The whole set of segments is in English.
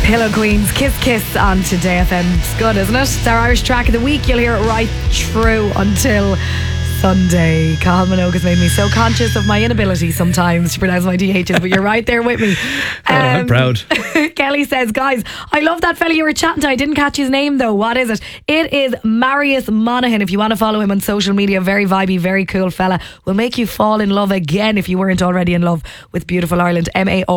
Pillow Queens, Kiss Kiss on Today FM. It's good, isn't it? It's our Irish track of the week. You'll hear it right through until Sunday. Cathal Minogue has made me so conscious of my inability sometimes to pronounce my DHs, but you're right there with me. I'm proud. Kelly says, guys, I love that fella you were chatting to. I didn't catch his name though. What is it? It is Marius Monaghan. If you want to follow him on social media, very vibey, very cool fella. Will make you fall in love again if you weren't already in love with beautiful Ireland.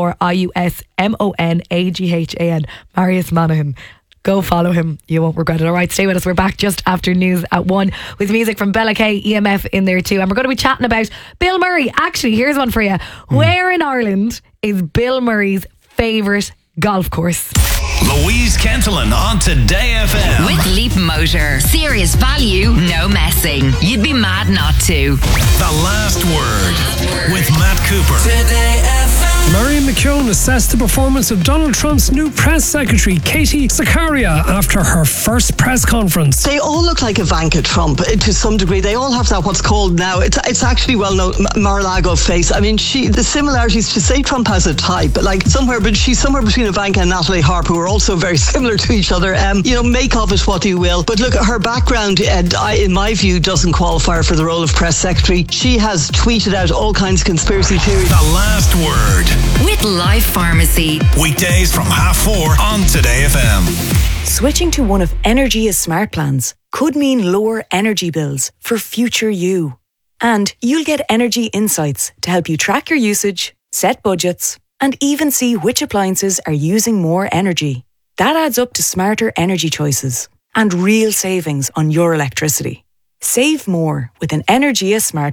MariusMonaghan. Marius Monaghan. Go follow him. You won't regret it. All right, stay with us. We're back just after news at 1 with music from Bella K, EMF in there too. And we're going to be chatting about Bill Murray. Actually, here's one for you. Where in Ireland is Bill Murray's favourite golf course? Louise Kentelin on Today FM. With Leap Motor. Serious value, no messing. You'd be mad not to. The Last Word with Matt Cooper. Today FM. Murray McKeown assessed the performance of Donald Trump's new press secretary, Katie Zakaria, after her first press conference. They all look like Ivanka Trump to some degree. They all have that what's called now, it's actually well known, Mar-a-Lago face. I mean, the similarities, to say Trump has a type, like but she's somewhere between Ivanka and Natalie Harp, who are also very similar to each other. Make of it what you will. But look, her background, in my view, doesn't qualify her for the role of press secretary. She has tweeted out all kinds of conspiracy theories. The Last Word. With Life Pharmacy. Weekdays from 4:30 on Today FM. Switching to one of Energia's smart plans could mean lower energy bills for future you. And you'll get energy insights to help you track your usage, set budgets, and even see which appliances are using more energy. That adds up to smarter energy choices and real savings on your electricity. Save more with an Energia smart